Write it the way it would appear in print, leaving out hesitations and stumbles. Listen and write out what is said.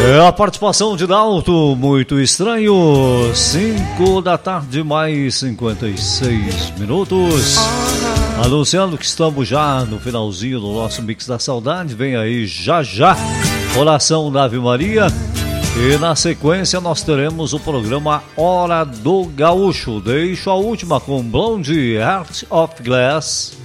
É a participação de Dalto, muito estranho. 5 da tarde, mais 56 minutos. Anunciando que estamos já no finalzinho do nosso Mix da Saudade. Vem aí já já, Oração da Ave Maria. E na sequência nós teremos o programa Hora do Gaúcho. Deixo a última com Blonde, Heart of Glass.